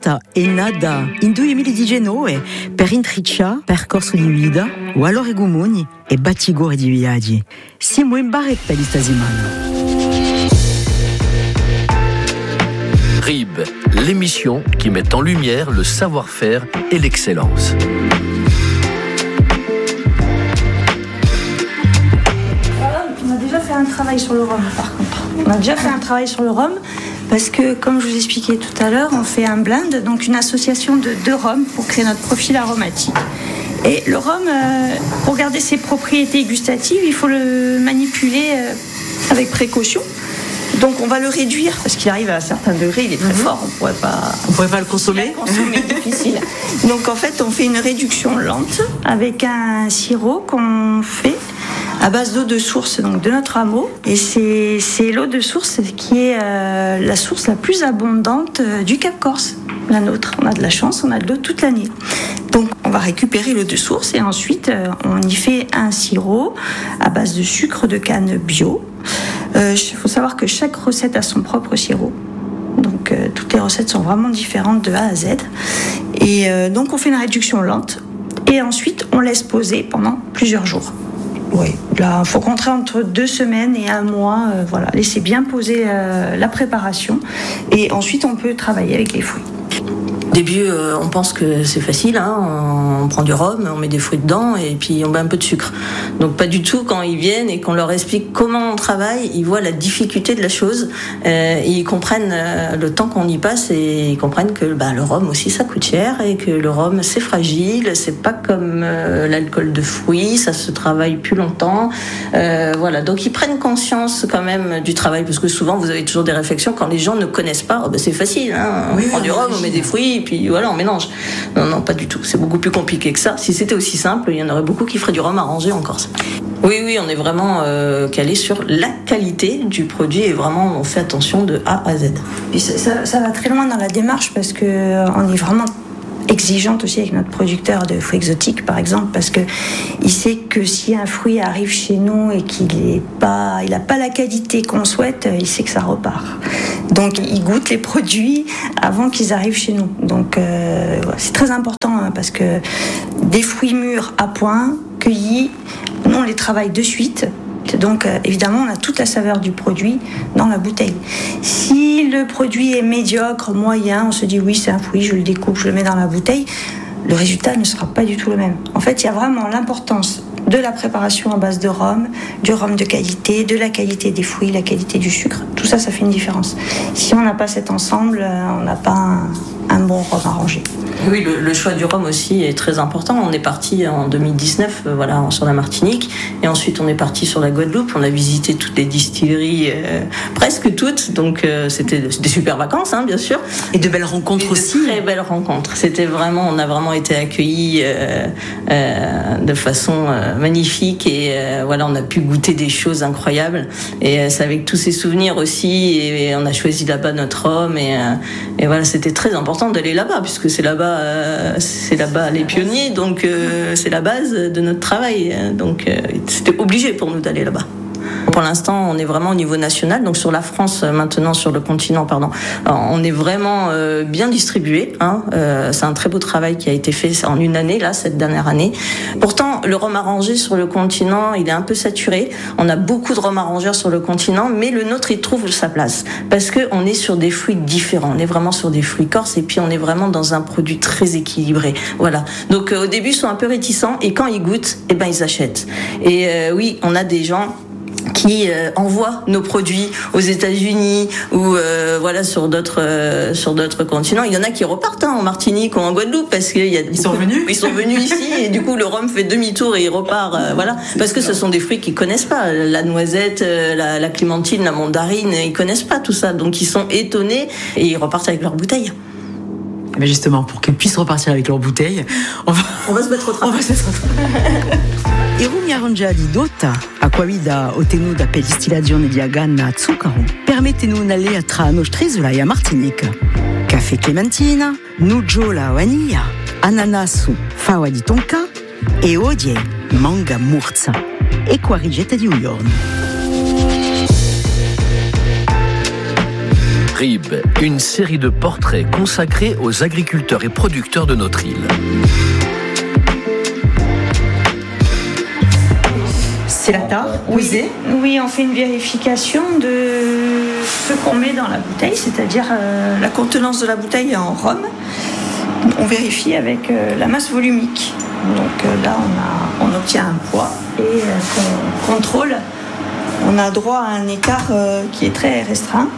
volta è nata in 2019 per intriccia percorso di vita, valori comuni e battigore di viaggi. Siamo in barretta di settimana. RIB, l'émission qui met en lumière le savoir-faire et l'excellence. On a déjà fait un travail sur le rhum, par contre. On a déjà fait un travail sur le rhum parce que, comme je vous expliquais tout à l'heure, on fait un blend, donc une association de deux rhums pour créer notre profil aromatique. Et le rhum, pour garder ses propriétés gustatives, il faut le manipuler avec précaution. Donc on va le réduire parce qu'il arrive à un certain degré, il est très fort, on pourrait pas le consommer. Difficile. Donc en fait on fait une réduction lente avec un sirop qu'on fait à base d'eau de source, donc de notre hameau. Et c'est l'eau de source qui est la source la plus abondante du Cap Corse, la nôtre. On a de la chance, on a de l'eau toute l'année. Donc on va récupérer l'eau de source et ensuite on y fait un sirop à base de sucre de canne bio. Il faut savoir que chaque recette a son propre sirop. Donc toutes les recettes sont vraiment différentes de A à Z. Et donc on fait une réduction lente et ensuite on laisse poser pendant plusieurs jours. Oui, là, il faut compter entre 2 semaines et 1 mois. Voilà, laisser bien poser la préparation et ensuite on peut travailler avec les fruits. Au début, on pense que c'est facile, hein, on prend du rhum, on met des fruits dedans et puis on met un peu de sucre. Donc pas du tout, quand ils viennent et qu'on leur explique comment on travaille, ils voient la difficulté de la chose, et ils comprennent le temps qu'on y passe et ils comprennent que le rhum aussi ça coûte cher et que le rhum c'est fragile, c'est pas comme l'alcool de fruits, ça se travaille plus longtemps. Voilà, donc ils prennent conscience quand même du travail parce que souvent vous avez toujours des réflexions quand les gens ne connaissent pas, c'est facile, hein, on prend du rhum, on met des fruits. Et puis voilà, on mélange. Non, pas du tout. C'est beaucoup plus compliqué que ça. Si c'était aussi simple, il y en aurait beaucoup qui feraient du rhum arrangé en Corse. Oui, on est vraiment calé sur la qualité du produit et vraiment on fait attention de A à Z. Puis ça va très loin dans la démarche parce que on est vraiment exigeante aussi avec notre producteur de fruits exotiques par exemple parce que il sait que si un fruit arrive chez nous et il a pas la qualité qu'on souhaite, il sait que ça repart. Donc il goûte les produits avant qu'ils arrivent chez nous. Donc c'est très important hein, parce que des fruits mûrs à point, cueillis, nous on les travaille de suite. Donc évidemment on a toute la saveur du produit dans la bouteille. Si le produit est médiocre, moyen, on se dit oui c'est un fruit, je le découpe, je le mets dans la bouteille, le résultat ne sera pas du tout le même. En fait il y a vraiment l'importance de la préparation à base de rhum, du rhum de qualité, de la qualité des fruits, la qualité du sucre, tout ça fait une différence. Si on n'a pas cet ensemble, on n'a pas un bon rhum arrangé. Oui, le choix du rhum aussi est très important. On est parti en 2019 sur la Martinique et ensuite on est parti sur la Guadeloupe. On a visité toutes les distilleries, presque toutes, donc c'était des super vacances bien sûr. Et de belles rencontres aussi. Très belles rencontres. On a vraiment été accueillis de façon magnifique et on a pu goûter des choses incroyables et c'est avec tous ces souvenirs aussi et on a choisi là-bas notre rhum et voilà, c'était très important d'aller là-bas puisque c'est là-bas les pionniers, donc c'est la base de notre travail, donc c'était obligé pour nous d'aller là-bas. Pour l'instant, on est vraiment au niveau national, donc sur la France, maintenant sur le continent, on est vraiment bien distribué. C'est un très beau travail qui a été fait en une année, là, cette dernière année. Pourtant, le rhum arrangé sur le continent, il est un peu saturé. On a beaucoup de rhum arrangeurs sur le continent, mais le nôtre, il trouve sa place. Parce qu'on est sur des fruits différents. On est vraiment sur des fruits corses et puis on est vraiment dans un produit très équilibré. Voilà. Donc au début, ils sont un peu réticents et quand ils goûtent, ils achètent. Et oui, on a des gens qui envoient nos produits aux États-Unis ou sur d'autres continents. Il y en a qui repartent en Martinique ou en Guadeloupe parce qu'ils sont venus ici et du coup le rhum fait demi-tour et il repart parce que ce sont des fruits qu'ils connaissent pas, la noisette, la clémentine, la mandarine, ils connaissent pas tout ça, donc ils sont étonnés et ils repartent avec leur bouteille. Mais justement, pour qu'ils puissent repartir avec leur bouteille, on va se mettre au travail. I rumi arrangiati dotta, acquavida ottenuta per distillazione di aganna a zucchero, permettono un'alea tra nostra isola e Martinica. Caffè clementina, nuggiola vaniglia, ananasu, fava di tonka e odie, manga murza e quarigetta di uiorno. RIB, une série de portraits consacrés aux agriculteurs et producteurs de notre île. C'est la tare, oui, on fait une vérification de ce qu'on met dans la bouteille, c'est-à-dire la contenance de la bouteille en rhum. On vérifie avec la masse volumique. Donc là, on obtient un poids et qu'on contrôle. On a droit à un écart qui est très restreint.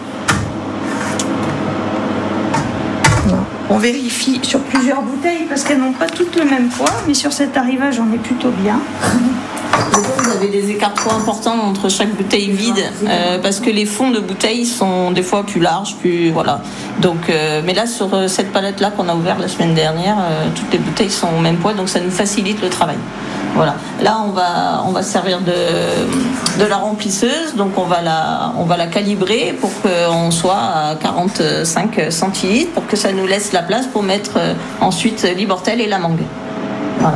On vérifie sur plusieurs bouteilles parce qu'elles n'ont pas toutes le même poids, mais sur cet arrivage, on est plutôt bien. Vous avez des écarts trop importants entre chaque bouteille vide parce que les fonds de bouteilles sont des fois plus larges, plus voilà. Donc, mais là sur cette palette là qu'on a ouvert la semaine dernière, toutes les bouteilles sont au même poids, donc ça nous facilite le travail. Voilà. Là on va servir de la remplisseuse, donc on va la calibrer pour qu'on soit à 45 centilitres pour que ça nous laisse la place pour mettre ensuite l'immortel et la mangue. Voilà.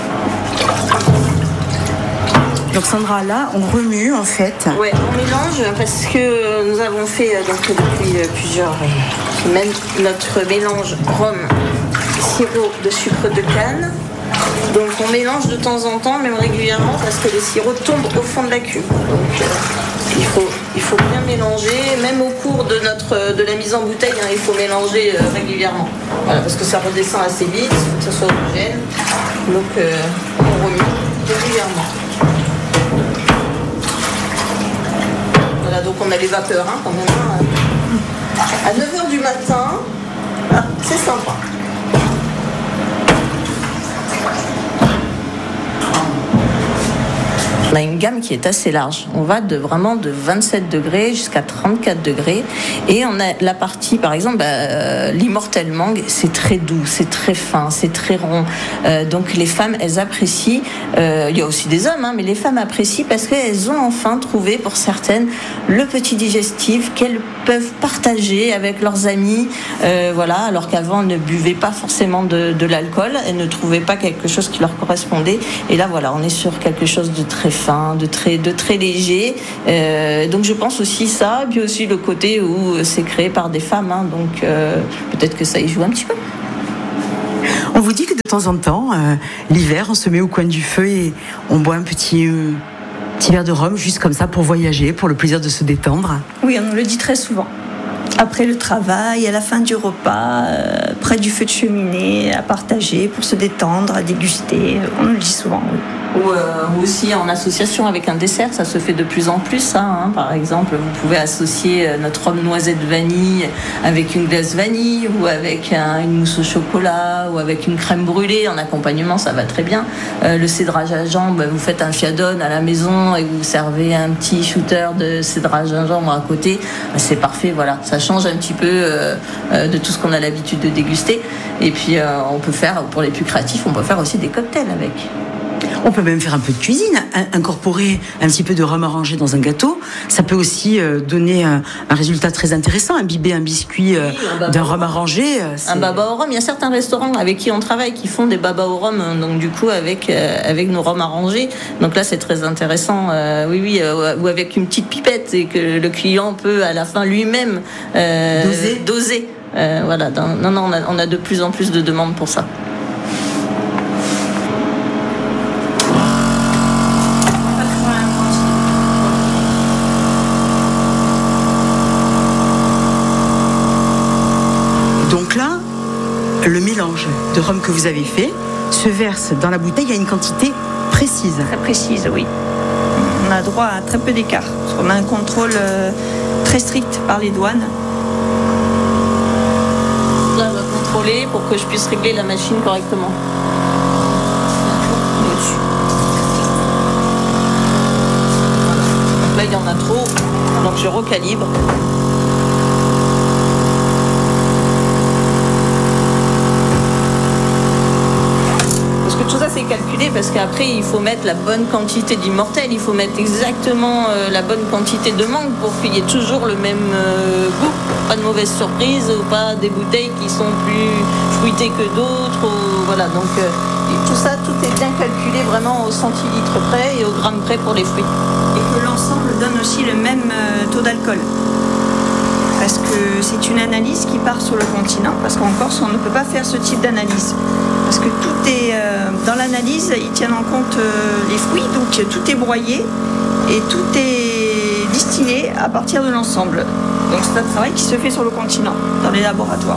Donc Sandra, là, on remue en fait. Oui, on mélange parce que nous avons fait depuis plusieurs semaines notre mélange rhum, sirop de sucre de canne. Donc on mélange de temps en temps, même régulièrement, parce que le sirop tombe au fond de la cuve. Donc il faut bien mélanger, même au cours de la mise en bouteille, il faut mélanger régulièrement. Voilà, parce que ça redescend assez vite, que ce soit homogène. Donc on remue régulièrement. Donc on a les vapeurs quand même. À 9h du matin, c'est sympa. On a une gamme qui est assez large. On va vraiment de 27 degrés jusqu'à 34 degrés. Et on a la partie, par exemple, l'immortel mangue, c'est très doux, c'est très fin, c'est très rond. Donc les femmes, elles apprécient. Il y a aussi des hommes, mais les femmes apprécient parce qu'elles ont enfin trouvé, pour certaines, le petit digestif qu'elles peuvent partager avec leurs amis. Voilà, alors qu'avant, elles ne buvaient pas forcément de l'alcool. Elles ne trouvaient pas quelque chose qui leur correspondait. Et là, voilà, on est sur quelque chose de très fin, de très léger. Donc je pense aussi ça, puis aussi le côté où c'est créé par des femmes, donc peut-être que ça y joue un petit peu. On vous dit que de temps en temps, l'hiver, on se met au coin du feu et on boit un petit verre de rhum, juste comme ça, pour voyager, pour le plaisir de se détendre. Oui, on nous le dit très souvent. Après le travail, à la fin du repas, près du feu de cheminée, à partager pour se détendre, à déguster. On nous le dit souvent, oui. Ou aussi en association avec un dessert, ça se fait de plus en plus, ça, par exemple, vous pouvez associer notre rhum noisette vanille avec une glace vanille ou avec une mousse au chocolat ou avec une crème brûlée en accompagnement, ça va très bien. Le cédrage à gingembre, vous faites un fiadon à la maison et vous servez un petit shooter de cédrage à gingembre à côté, c'est parfait, voilà, ça change un petit peu de tout ce qu'on a l'habitude de déguster. Et puis on peut faire, pour les plus créatifs, on peut faire aussi des cocktails avec. On peut même faire un peu de cuisine, incorporer un petit peu de rhum arrangé dans un gâteau. Ça peut aussi donner un résultat très intéressant, imbiber un biscuit d'un rhum arrangé. Un baba au rhum, il y a certains restaurants avec qui on travaille qui font des baba au rhum, donc du coup avec nos rhums arrangés. Donc là c'est très intéressant, ou avec une petite pipette et que le client peut à la fin lui-même doser. Voilà, on a de plus en plus de demandes pour ça. Le mélange de rhum que vous avez fait se verse dans la bouteille à une quantité précise. Très précise, oui. On a droit à très peu d'écart, parce qu'on a un contrôle très strict par les douanes. Là, on va contrôler pour que je puisse régler la machine correctement. Donc là, il y en a trop, donc je recalibre. Tout ça c'est calculé parce qu'après il faut mettre la bonne quantité d'immortel, il faut mettre exactement la bonne quantité de mangue pour qu'il y ait toujours le même goût, pas de mauvaise surprise ou pas des bouteilles qui sont plus fruitées que d'autres, voilà, donc tout ça, tout est bien calculé vraiment au centilitre près et au gramme près pour les fruits. Et que l'ensemble donne aussi le même taux d'alcool. parce que c'est une analyse qui part sur le continent, parce qu'en Corse, on ne peut pas faire ce type d'analyse. Parce que tout est dans l'analyse, ils tiennent en compte les fruits, donc tout est broyé et tout est distillé à partir de l'ensemble. Donc c'est un travail qui se fait sur le continent, dans les laboratoires.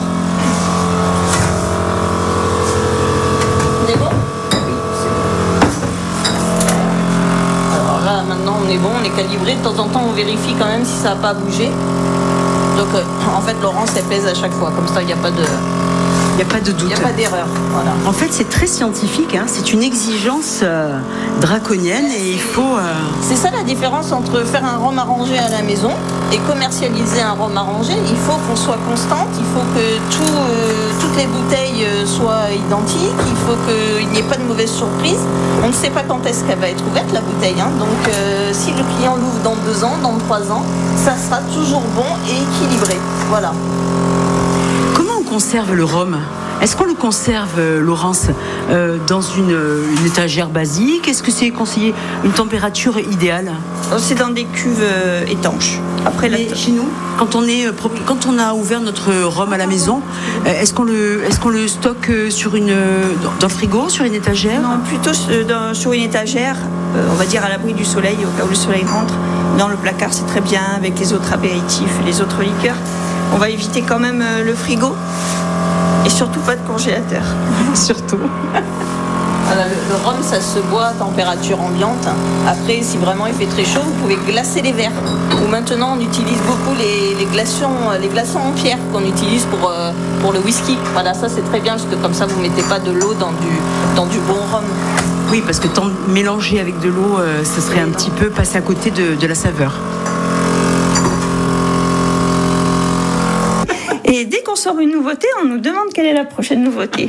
On est bon ? Oui, c'est bon. Alors là, maintenant, on est bon, on est calibré. De temps en temps, on vérifie quand même si ça n'a pas bougé. Donc, en fait, Laurence, elle pèse à chaque fois. Comme ça, il n'y a pas de... Il n'y a pas de doute. Il n'y a pas d'erreur. Voilà. En fait, c'est très scientifique, hein. C'est une exigence draconienne et il faut... C'est ça la différence entre faire un rhum arrangé à la maison et commercialiser un rhum arrangé. Il faut qu'on soit constante, il faut que toutes les bouteilles soient identiques, il faut qu'il n'y ait pas de mauvaise surprise. On ne sait pas quand est-ce qu'elle va être ouverte, la bouteille. Hein. Donc, si le client l'ouvre dans 2 ans, dans 3 ans, ça sera toujours bon et équilibré. Voilà. Conserve le rhum. Est-ce qu'on le conserve, Laurence, dans une étagère basique? Est-ce que c'est conseillé une température idéale? C'est dans des cuves étanches. Après, chez nous, quand on a ouvert notre rhum à la maison, est-ce qu'on le stocke dans le frigo, sur une étagère? Non, plutôt sur une étagère, on va dire à l'abri du soleil, au cas où le soleil rentre. Dans le placard, c'est très bien, avec les autres apéritifs, les autres liqueurs. On va éviter quand même le frigo et surtout pas de congélateur. Surtout. Alors, le rhum, ça se boit à température ambiante. Après, si vraiment il fait très chaud, vous pouvez glacer les verres. Ou maintenant, on utilise beaucoup les glaçons en pierre qu'on utilise pour le whisky. Voilà, ça c'est très bien parce que comme ça, vous mettez pas de l'eau dans du bon rhum. Oui, parce que tant mélanger avec de l'eau, ça serait un petit peu passer à côté de la saveur. Et dès qu'on sort une nouveauté, on nous demande quelle est la prochaine nouveauté.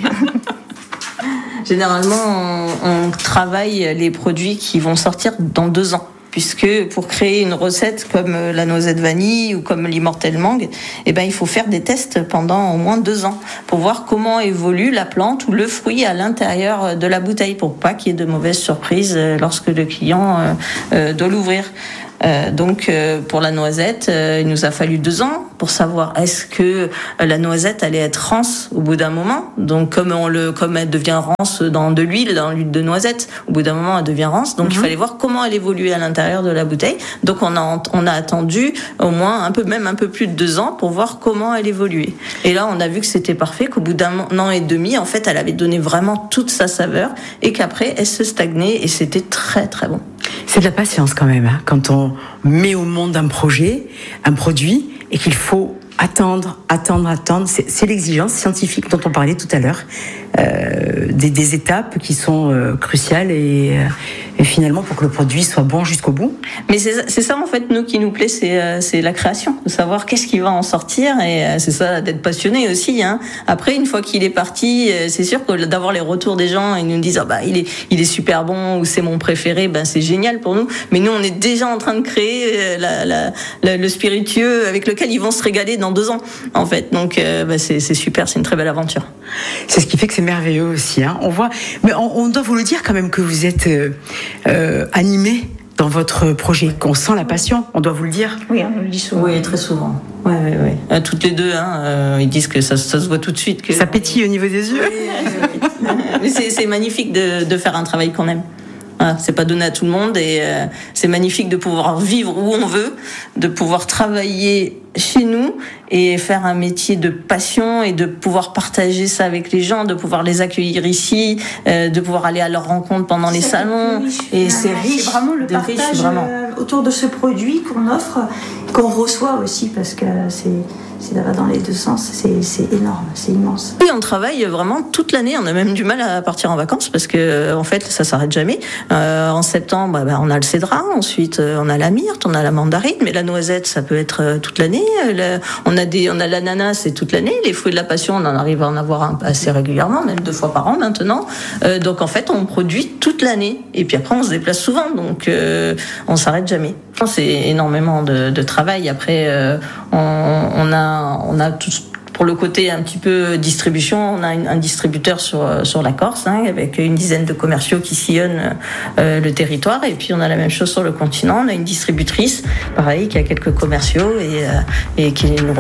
Généralement, on travaille les produits qui vont sortir dans 2 ans. Puisque pour créer une recette comme la noisette vanille ou comme l'immortel mangue, il faut faire des tests pendant au moins 2 ans pour voir comment évolue la plante ou le fruit à l'intérieur de la bouteille pour pas qu'il y ait de mauvaises surprises lorsque le client doit l'ouvrir. Donc pour la noisette, il nous a fallu 2 ans pour savoir est-ce que la noisette allait être rance au bout d'un moment. Donc comme elle devient rance dans l'huile de noisette, au bout d'un moment elle devient rance. Donc il fallait voir comment elle évoluait à l'intérieur de la bouteille. Donc on a attendu au moins un peu plus de 2 ans pour voir comment elle évoluait. Et là on a vu que c'était parfait, qu'au bout d'un an et demi, en fait, elle avait donné vraiment toute sa saveur et qu'après elle se stagnait et c'était très très bon. C'est de la patience quand même, hein, quand on met au monde un projet, un produit, et qu'il faut attendre. C'est l'exigence scientifique dont on parlait tout à l'heure, des étapes qui sont cruciales et finalement pour que le produit soit bon jusqu'au bout. Mais c'est ça en fait, nous qui nous plaît, c'est la création, de savoir qu'est-ce qui va en sortir et c'est ça d'être passionné aussi. Hein. Après, une fois qu'il est parti, c'est sûr que d'avoir les retours des gens, ils nous disent il est super bon ou c'est mon préféré, c'est génial pour nous. Mais nous, on est déjà en train de créer le spiritueux avec lequel ils vont se régaler dans 2 ans en fait. Donc c'est super, c'est une très belle aventure. C'est ce qui fait que c'est merveilleux aussi. Hein. On voit, mais on doit vous le dire quand même que vous êtes animé dans votre projet, qu'on sent la passion, on doit vous le dire. Oui, on le dit souvent. Oui, très souvent. Oui. Toutes les deux, ils disent que ça se voit tout de suite. Que ça pétille au niveau des yeux. Oui. Mais c'est magnifique de faire un travail qu'on aime. Voilà, c'est pas donné à tout le monde et c'est magnifique de pouvoir vivre où on veut, de pouvoir travailler chez nous et faire un métier de passion et de pouvoir partager ça avec les gens, de pouvoir les accueillir ici, de pouvoir aller à leur rencontre pendant les salons. Et c'est riche. C'est vraiment le partage autour de ce produit qu'on offre, qu'on reçoit aussi parce que c'est dans les 2 sens, c'est énorme, c'est immense. Oui, on travaille vraiment toute l'année, on a même du mal à partir en vacances parce que en fait ça s'arrête jamais. En septembre, on a le cédra, ensuite on a la myrte, on a la mandarine, mais la noisette ça peut être toute l'année. On a l'ananas, c'est toute l'année. Les fruits de la passion, on en arrive à en avoir assez régulièrement, même 2 fois par an maintenant. Donc en fait, on produit toute l'année et puis après on se déplace souvent, donc on s'arrête jamais. C'est énormément de travail. Après, on a tout, pour le côté un petit peu distribution, on a un distributeur sur la Corse, avec une dizaine de commerciaux qui sillonnent le territoire. Et puis on a la même chose sur le continent. On a une distributrice, pareil, qui a quelques commerciaux et qui nous